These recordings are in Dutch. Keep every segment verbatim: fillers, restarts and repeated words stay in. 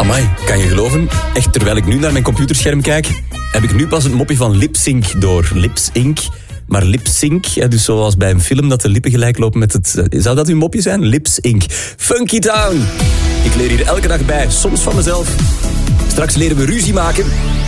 Amai, kan je geloven? Echt, terwijl ik nu naar mijn computerscherm kijk, heb ik nu pas het mopje van lip-sync door. Lips-ink. Maar lip-sync, ja, dus zoals bij een film dat de lippen gelijk lopen met het... Zou dat uw mopje zijn? Lips-ink. Funky Town. Ik leer hier elke dag bij, soms van mezelf. Straks leren we ruzie maken.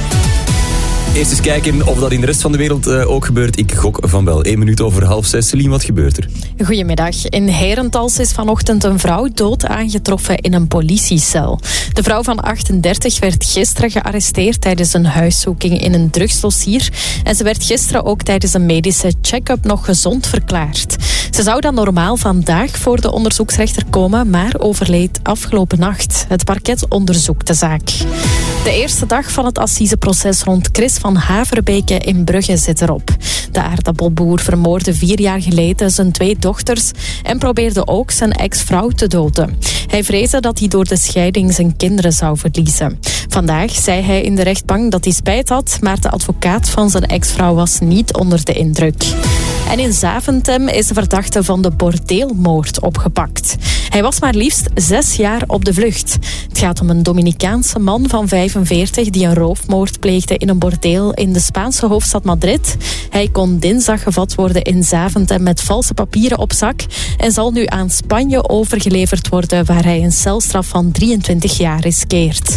Eerst eens kijken of dat in de rest van de wereld uh, ook gebeurt. Ik gok van wel. Eén minuut over half zes. Celine, wat gebeurt er? Goedemiddag. In Herentals is vanochtend een vrouw dood aangetroffen in een politiecel. De vrouw van achtendertig werd gisteren gearresteerd tijdens een huiszoeking in een drugsdossier. En ze werd gisteren ook tijdens een medische check-up nog gezond verklaard. Ze zou dan normaal vandaag voor de onderzoeksrechter komen, maar overleed afgelopen nacht. Het parket onderzoekt de zaak. De eerste dag van het assiseproces rond Chris van Haverbeke in Brugge zit erop. De aardappelboer vermoordde vier jaar geleden zijn twee dochters en probeerde ook zijn ex-vrouw te doden. Hij vreesde dat hij door de scheiding zijn kinderen zou verliezen. Vandaag zei hij in de rechtbank dat hij spijt had, maar de advocaat van zijn ex-vrouw was niet onder de indruk. En in Zaventem is de verdachte van de bordeelmoord opgepakt. Hij was maar liefst zes jaar op de vlucht. Het gaat om een Dominicaanse man van vijfenveertig die een roofmoord pleegde in een bordeel in de Spaanse hoofdstad Madrid. Hij kon dinsdag gevat worden in Zaventem met valse papieren op zak en zal nu aan Spanje overgeleverd worden, waar hij een celstraf van drieëntwintig jaar riskeert.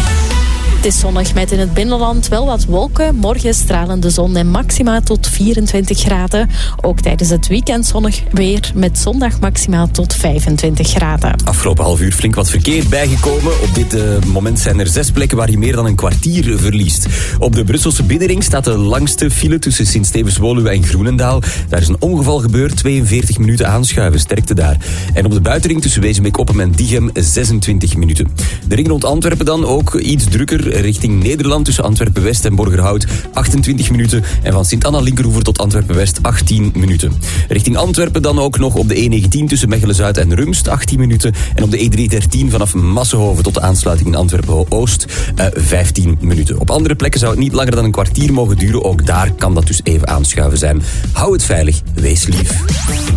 Het is zonnig met in het binnenland wel wat wolken. Morgen stralende zon en maxima tot vierentwintig graden. Ook tijdens het weekend zonnig weer met zondag maxima tot vijfentwintig graden. Afgelopen half uur flink wat verkeer bijgekomen. Op dit uh, moment zijn er zes plekken waar je meer dan een kwartier verliest. Op de Brusselse Binnenring staat de langste file tussen Sint-Stevens-Woluwe en Groenendaal. Daar is een ongeval gebeurd, tweeënveertig minuten aanschuiven, sterkte daar. En op de buitenring tussen Wezenbeek-Oppem en Diegem zesentwintig minuten. De ring rond Antwerpen dan ook iets drukker. Richting Nederland tussen Antwerpen-West en Borgerhout achtentwintig minuten. En van Sint-Anna-Linkeroever tot Antwerpen-West achttien minuten. Richting Antwerpen dan ook nog op de E negentien tussen Mechelen-Zuid en Rumst achttien minuten. En op de E driehonderddertien vanaf Massenhoven tot de aansluiting in Antwerpen-Oost uh, vijftien minuten. Op andere plekken zou het niet langer dan een kwartier mogen duren. Ook daar kan dat dus even aanschuiven zijn. Hou het veilig, wees lief.